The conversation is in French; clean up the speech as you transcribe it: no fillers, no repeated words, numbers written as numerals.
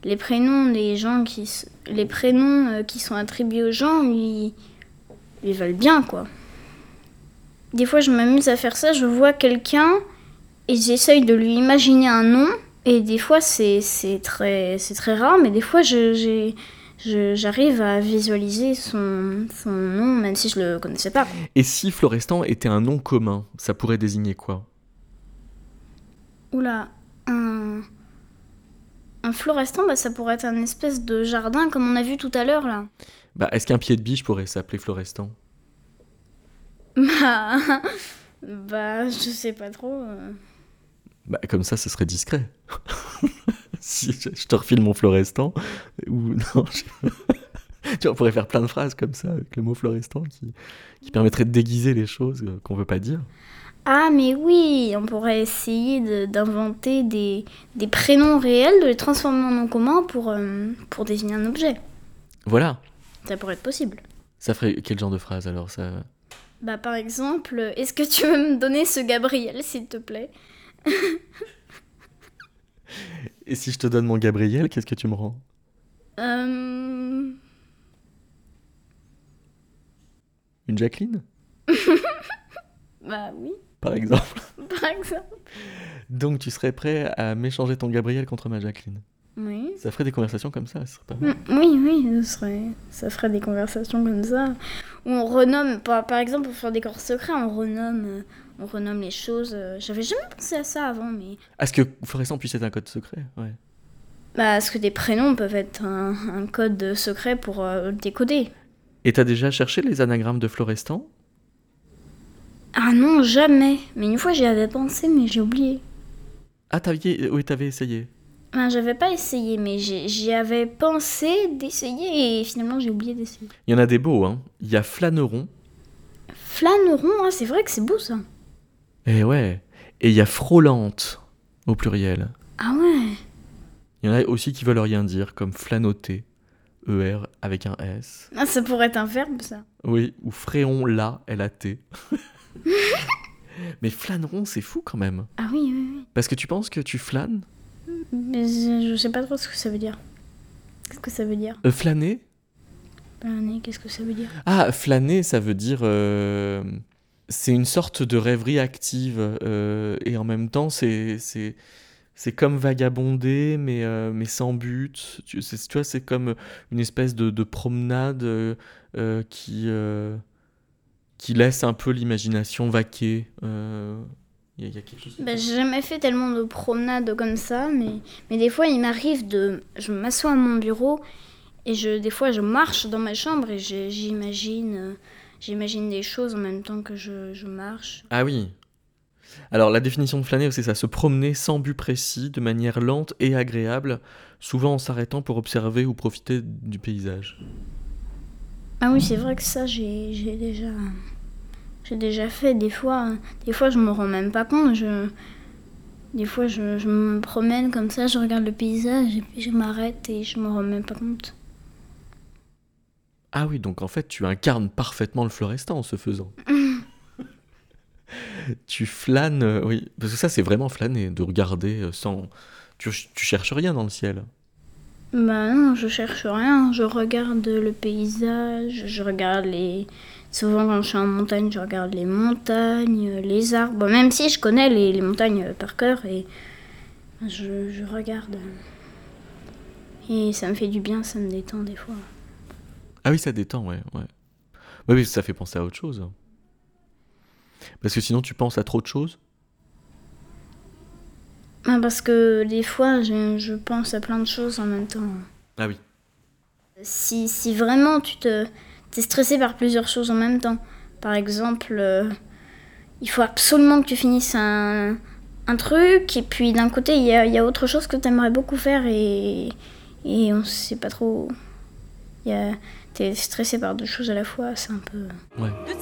les prénoms des gens les prénoms qui sont attribués aux gens, ils veulent bien, quoi. Des fois, je m'amuse à faire ça, je vois quelqu'un et j'essaye de lui imaginer un nom. Et des fois, c'est très rare, mais des fois, j'arrive à visualiser son nom, même si je le connaissais pas. Et si Florestan était un nom commun, ça pourrait désigner quoi ? Oula, un florestan, ça pourrait être un espèce de jardin comme on a vu tout à l'heure, là. Est-ce qu'un pied de biche pourrait s'appeler Florestan ? Je sais pas trop. Comme ça, ce serait discret. Si je te refile mon Florestan, ou non, tu vois, on pourrait faire plein de phrases comme ça, avec le mot Florestan, qui permettrait de déguiser les choses qu'on veut pas dire. Ah, mais oui, on pourrait essayer d'inventer des prénoms réels, de les transformer en nom commun pour désigner un objet. Voilà. Ça pourrait être possible. Ça ferait quel genre de phrase, alors ça... Par exemple, est-ce que tu veux me donner ce Gabriel, s'il te plaît ? Et si je te donne mon Gabriel, qu'est-ce que tu me rends ? Une Jacqueline ? Oui. Par exemple. Par exemple. Donc tu serais prêt à m'échanger ton Gabriel contre ma Jacqueline ? Oui. Ça ferait des conversations comme ça, ce serait pas mal. Oui, ça ferait des conversations comme ça. Où on renomme, par exemple, pour faire des corps secrets, on renomme les choses. J'avais jamais pensé à ça avant, mais... Est-ce que Florestan puisse être un code secret ? Ouais. Parce que des prénoms peuvent être un code secret pour décoder. Et t'as déjà cherché les anagrammes de Florestan ? Ah non, jamais. Mais une fois, j'y avais pensé, mais j'ai oublié. Ah, t'avais essayé ? J'avais pas essayé, mais j'y avais pensé d'essayer et finalement j'ai oublié d'essayer. Il y en a des beaux, hein. Il y a Flâneron. Flâneron, c'est vrai que c'est beau ça. Eh ouais. Et il y a Frôlante, au pluriel. Ah ouais. Il y en a aussi qui veulent rien dire, comme flânoter, ER avec un S. Ah, ça pourrait être un verbe ça. Oui, ou Fréon, là, L-A-T. Mais Flâneron, c'est fou quand même. Ah oui. Parce que tu penses que tu flânes ? Mais je sais pas trop ce que ça veut dire. Qu'est-ce que ça veut dire ? Flâner ? Flâner, qu'est-ce que ça veut dire ? Ah, flâner, ça veut dire... c'est une sorte de rêverie active. Et en même temps, c'est comme vagabonder, mais sans but. Tu vois, c'est comme une espèce de promenade qui laisse un peu l'imagination vaquer. Il y a quelque chose. J'ai jamais fait tellement de promenades comme ça, mais des fois il m'arrive je m'assois à mon bureau et des fois je marche dans ma chambre et j'imagine des choses en même temps que je marche. Ah oui. Alors la définition de flâner, c'est ça, se promener sans but précis, de manière lente et agréable, souvent en s'arrêtant pour observer ou profiter du paysage. Ah oui, c'est vrai que ça j'ai déjà fait. Des fois je me rends même pas compte. Des fois je me promène comme ça, je regarde le paysage et puis je m'arrête et je me rends même pas compte. Ah oui, donc en fait tu incarnes parfaitement le Florestan en ce faisant. Tu flânes, oui, parce que ça c'est vraiment flâner, de regarder sans... Tu cherches rien dans le ciel. Non, je cherche rien, je regarde le paysage, souvent quand je suis en montagne, je regarde les montagnes, les arbres, même si je connais les montagnes par cœur et je regarde. Et ça me fait du bien, ça me détend des fois. Ah oui, ça détend, ouais. Oui, ça fait penser à autre chose. Parce que sinon tu penses à trop de choses. Parce que des fois je pense à plein de choses en même temps. Ah oui. Si vraiment t'es stressé par plusieurs choses en même temps, par exemple, il faut absolument que tu finisses un truc, et puis d'un côté il y a autre chose que t'aimerais beaucoup faire et on sait pas trop. T'es stressé par deux choses à la fois, c'est un peu... Ouais.